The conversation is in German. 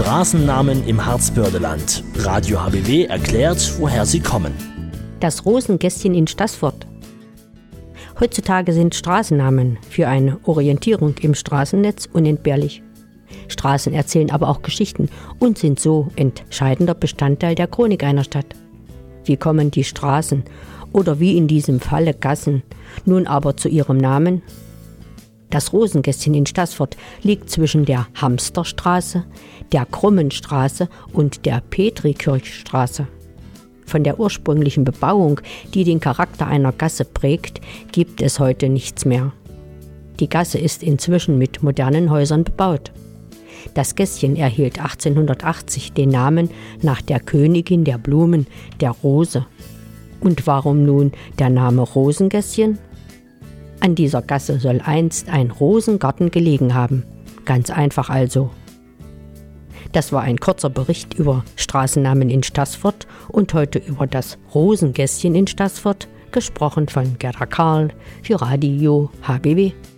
Straßennamen im Harzbördeland. Radio HBW erklärt, woher sie kommen. Das Rosengässchen in Staßfurt. Heutzutage sind Straßennamen für eine Orientierung im Straßennetz unentbehrlich. Straßen erzählen aber auch Geschichten und sind so entscheidender Bestandteil der Chronik einer Stadt. Wie kommen die Straßen oder wie in diesem Falle Gassen nun aber zu ihrem Namen? Das Rosengässchen in Staßfurt liegt zwischen der Hamsterstraße, der Krummen Straße und der Petrikirchstraße. Von der ursprünglichen Bebauung, die den Charakter einer Gasse prägt, gibt es heute nichts mehr. Die Gasse ist inzwischen mit modernen Häusern bebaut. Das Gässchen erhielt 1880 den Namen nach der Königin der Blumen, der Rose. Und warum nun der Name Rosengässchen? An dieser Gasse soll einst ein Rosengarten gelegen haben. Ganz einfach also. Das war ein kurzer Bericht über Straßennamen in Staßfurt und heute über das Rosengässchen in Staßfurt, gesprochen von Gerda Karl für Radio HBW.